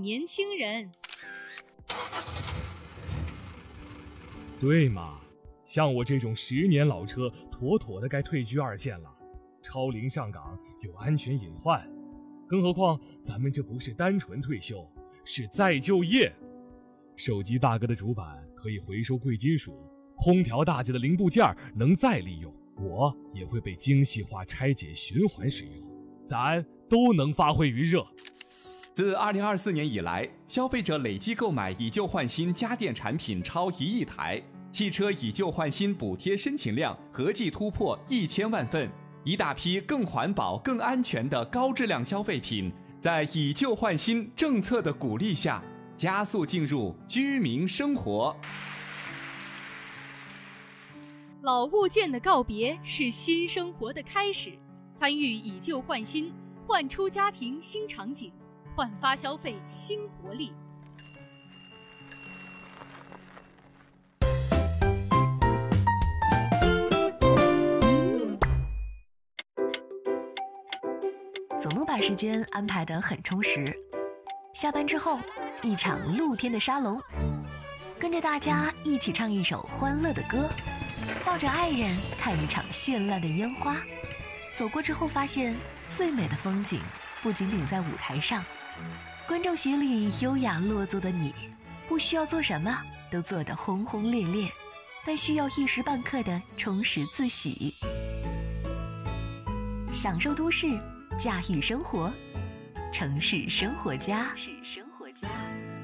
年轻人。 对嘛，像我这种10年老车，妥妥的该退居2线了。超龄上岗有安全隐患，更何况咱们这不是单纯退休，是再就业。手机大哥的主板可以回收贵金属，空调大姐的零部件能再利用，我也会被精细化拆解循环使用，咱都能发挥余热。 自2024年以来，消费者累计购买以旧换新家电产品超1亿台，汽车以旧换新补贴申请量合计突破1000万份，一大批更环保、更安全的高质量消费品，在以旧换新政策的鼓励下，加速进入居民生活。 老物件的告别是新生活的开始，参与以旧换新，焕出家庭新场景，焕发消费新活力。 总能把时间安排得很充实。下班之后，一场露天的沙龙，跟着大家一起唱一首欢乐的歌，抱着爱人看一场绚烂的烟花。走过之后发现，最美的风景不仅仅在舞台上，观众席里优雅落座的你，不需要做什么都做得轰轰烈烈，但需要一时半刻的充实自喜。享受都市，驾驭生活，城市生活家。